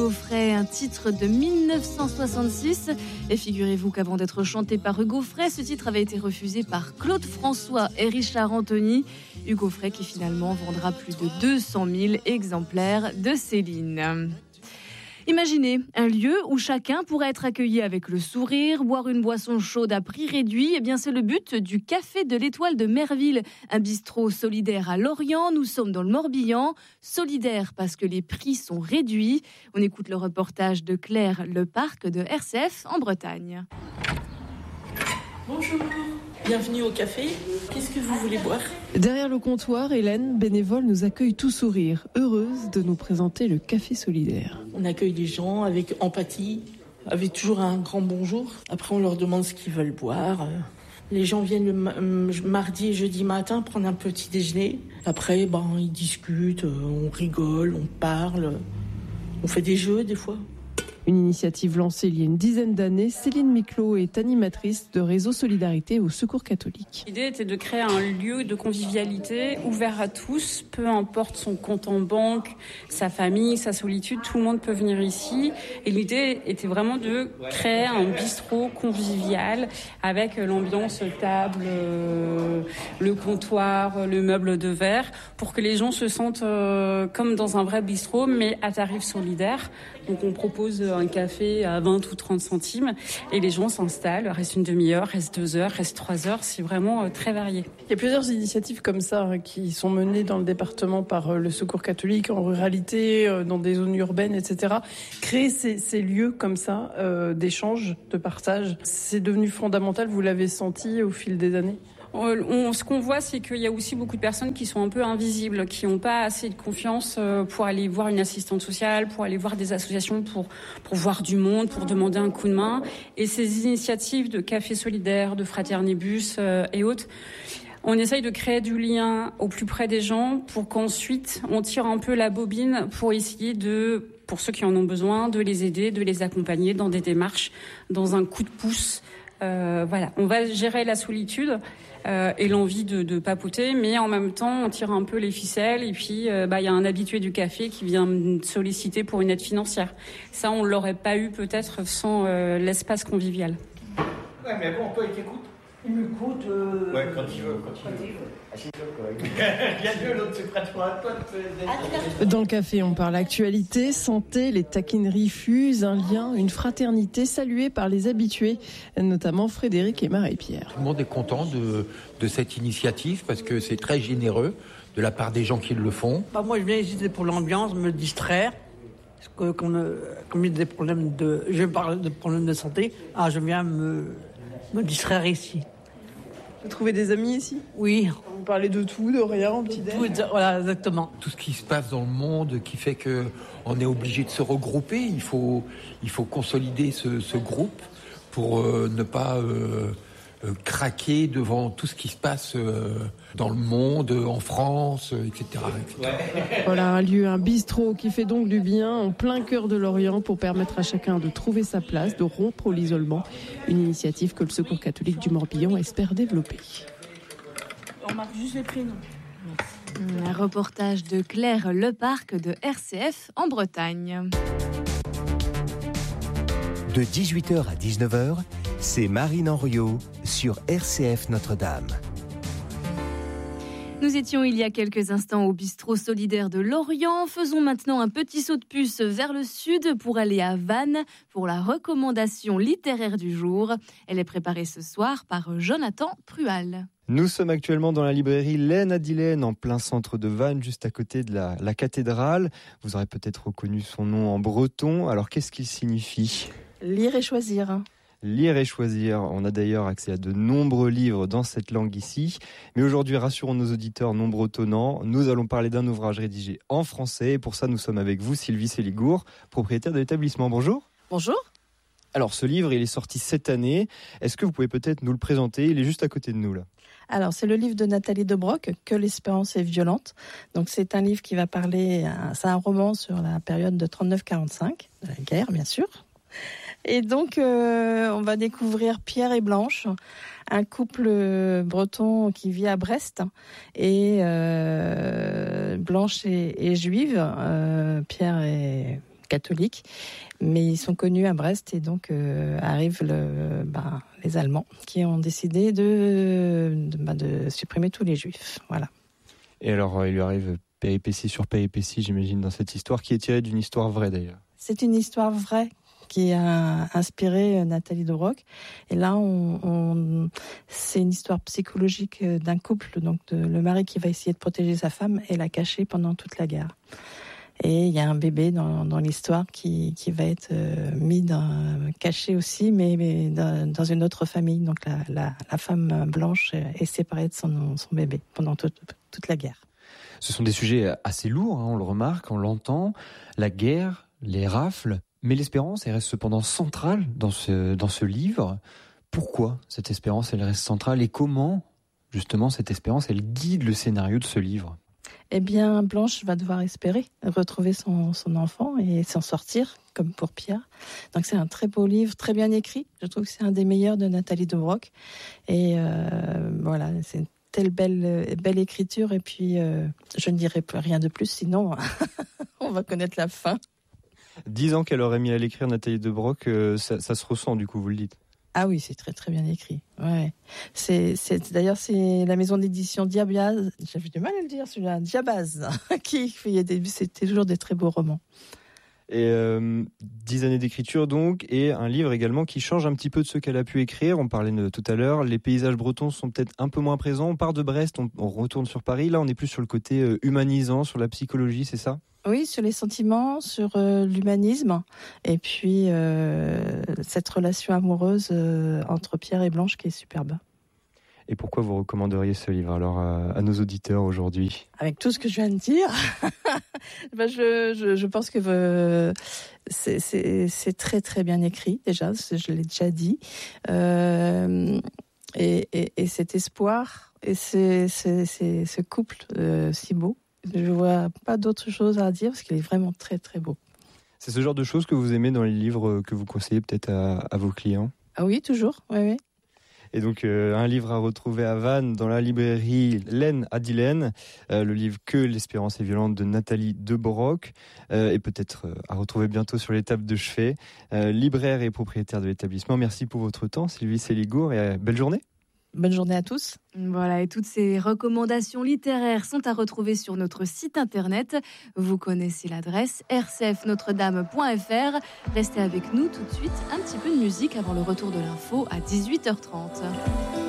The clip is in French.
Frey, un titre de 1966. Et figurez-vous qu'avant d'être chanté par Hugo Frey, ce titre avait été refusé par Claude François et Richard Anthony. Hugo Frey qui finalement vendra plus de 200 000 exemplaires de Céline. Imaginez un lieu où chacun pourrait être accueilli avec le sourire, boire une boisson chaude à prix réduit. Eh bien, c'est le but du Café de l'Étoile de Merville, un bistrot solidaire à Lorient. Nous sommes dans le Morbihan, solidaire parce que les prix sont réduits. On écoute le reportage de Claire Leparc de RCF en Bretagne. Bonjour, bienvenue au café. Qu'est-ce que vous voulez boire ? Derrière le comptoir, Hélène, bénévole, nous accueille tout sourire, heureuse de nous présenter le café solidaire. On accueille les gens avec empathie, avec toujours un grand bonjour. Après, on leur demande ce qu'ils veulent boire. Les gens viennent le mardi et jeudi matin prendre un petit déjeuner. Après, ils discutent, on rigole, on parle, on fait des jeux des fois. Une initiative lancée il y a une dizaine d'années, Céline Miclot est animatrice de Réseau Solidarité au Secours catholique. L'idée était de créer un lieu de convivialité ouvert à tous, peu importe son compte en banque, sa famille, sa solitude, tout le monde peut venir ici. Et l'idée était vraiment de créer un bistrot convivial avec l'ambiance table, le comptoir, le meuble de verre, pour que les gens se sentent comme dans un vrai bistrot, mais à tarif solidaire. Donc on propose un café à 20 ou 30 centimes et les gens s'installent, restent une demi-heure, restent 2 heures, restent 3 heures, c'est vraiment très varié. Il y a plusieurs initiatives comme ça qui sont menées dans le département par le Secours catholique, en ruralité, dans des zones urbaines, etc. Créer ces lieux comme ça, d'échange, de partage, c'est devenu fondamental, vous l'avez senti au fil des années ? Ce qu'on voit, c'est qu'il y a aussi beaucoup de personnes qui sont un peu invisibles, qui n'ont pas assez de confiance pour aller voir une assistante sociale, pour aller voir des associations, pour voir du monde, pour demander un coup de main. Et ces initiatives de café solidaire, de fraternibus et autres, on essaye de créer du lien au plus près des gens pour qu'ensuite on tire un peu la bobine pour essayer pour ceux qui en ont besoin, de les aider, de les accompagner dans des démarches, dans un coup de pouce. Voilà, on va gérer la solitude et l'envie de papoter, mais en même temps on tire un peu les ficelles et puis y a un habitué du café qui vient me solliciter pour une aide financière. Ça on l'aurait pas eu peut-être sans l'espace convivial. Ouais, mais bon, toi il t'écoute. Il m'écoute. Ouais, quand il veut. Il y a deux, l'autre se prête pas à toi. Dans le café, on parle actualité, santé, les taquineries fusent, un lien, une fraternité saluée par les habitués, notamment Frédéric et Marie-Pierre. Tout le monde est content de cette initiative parce que c'est très généreux de la part des gens qui le font. Moi, je viens ici pour l'ambiance, me distraire. Parce que comme il y a des problèmes je parle de problèmes de santé, je viens me distraire ici. Vous trouvez des amis ici ? Oui. Vous parlez de tout, de rien, en petit déj. Voilà, exactement. Tout ce qui se passe dans le monde qui fait que on est obligé de se regrouper. Il faut consolider ce groupe pour ne pas craquer devant tout ce qui se passe dans le monde, en France, etc. Voilà un lieu, un bistrot qui fait donc du bien en plein cœur de Lorient pour permettre à chacun de trouver sa place, de rompre l'isolement. Une initiative que le Secours catholique du Morbihan espère développer. On marque juste les prénoms. Un reportage de Claire Leparc de RCF en Bretagne. De 18h à 19h, c'est Marine Henriot sur RCF Notre-Dame. Nous étions il y a quelques instants au bistrot solidaire de Lorient. Faisons maintenant un petit saut de puce vers le sud pour aller à Vannes pour la recommandation littéraire du jour. Elle est préparée ce soir par Jonathan Prual. Nous sommes actuellement dans la librairie Laine à Dilaine, en plein centre de Vannes, juste à côté de la cathédrale. Vous aurez peut-être reconnu son nom en breton. Alors qu'est-ce qu'il signifie ? Lire et choisir. Lire et choisir. On a d'ailleurs accès à de nombreux livres dans cette langue ici. Mais aujourd'hui, rassurons nos auditeurs non bretonnants, nous allons parler d'un ouvrage rédigé en français. Et pour ça, nous sommes avec vous, Sylvie Séligour, propriétaire de l'établissement. Bonjour. Bonjour. Alors, ce livre, il est sorti cette année. Est-ce que vous pouvez peut-être nous le présenter ? Il est juste à côté de nous, là. Alors, c'est le livre de Nathalie Debroc, Que l'espérance est violente. Donc, c'est un livre qui va parler, c'est un roman sur la période de 39-45, de la guerre, bien sûr. Et donc, on va découvrir Pierre et Blanche, un couple breton qui vit à Brest. Et Blanche est juive, Pierre est catholiques, mais ils sont connus à Brest et donc arrivent les Allemands qui ont décidé de supprimer tous les Juifs. Voilà. Et alors, il lui arrive péripétie sur péripétie, j'imagine, dans cette histoire, qui est tirée d'une histoire vraie d'ailleurs. C'est une histoire vraie qui a inspiré Nathalie de Broc. Et là, c'est une histoire psychologique d'un couple, donc le mari qui va essayer de protéger sa femme et la cacher pendant toute la guerre. Et il y a un bébé dans l'histoire qui va être caché aussi, mais dans une autre famille. Donc la femme blanche est séparée de son bébé pendant toute la guerre. Ce sont des sujets assez lourds, on le remarque, on l'entend. La guerre, les rafles, mais l'espérance, elle reste cependant centrale dans ce livre. Pourquoi cette espérance, elle reste centrale et comment, justement, cette espérance, elle guide le scénario de ce livre ? Eh bien, Blanche va devoir espérer retrouver son enfant et s'en sortir, comme pour Pierre. Donc c'est un très beau livre, très bien écrit. Je trouve que c'est un des meilleurs de Nathalie de Broc. Et voilà, c'est une telle belle écriture. Et puis, je ne dirai rien de plus, sinon on va connaître la fin. 10 ans qu'elle aurait mis à l'écrire, Nathalie de Broc, ça se ressent du coup, vous le dites. Ah oui, c'est très très bien écrit. Ouais. D'ailleurs, c'est la maison d'édition Diabaz, j'avais du mal à le dire celui-là, Diabaz, qui fait c'était toujours des très beaux romans. Et 10 années d'écriture donc, et un livre également qui change un petit peu de ce qu'elle a pu écrire. On parlait tout à l'heure, les paysages bretons sont peut-être un peu moins présents. On part de Brest, on retourne sur Paris. Là, on est plus sur le côté humanisant, sur la psychologie, c'est ça ? Oui, sur les sentiments, sur l'humanisme, et puis cette relation amoureuse entre Pierre et Blanche qui est superbe. Et pourquoi vous recommanderiez ce livre alors à nos auditeurs aujourd'hui ? Avec tout ce que je viens de dire, je pense que c'est très très bien écrit déjà, je l'ai déjà dit, et cet espoir et ce couple si beau. Je vois pas d'autre chose à dire parce qu'il est vraiment très très beau. C'est ce genre de choses que vous aimez dans les livres que vous conseillez peut-être à vos clients ? Ah oui, toujours, oui. Et donc un livre à retrouver à Vannes dans la librairie Laine à Dilaine, le livre Que l'espérance est violente de Nathalie de Broc, et peut-être à retrouver bientôt sur les tables de chevet. Libraire et propriétaire de l'établissement, merci pour votre temps Sylvie Séligour et belle journée. Bonne journée à tous. Voilà, et toutes ces recommandations littéraires sont à retrouver sur notre site internet. Vous connaissez l'adresse rcfnotredame.fr. Restez avec nous tout de suite, un petit peu de musique avant le retour de l'info à 18h30.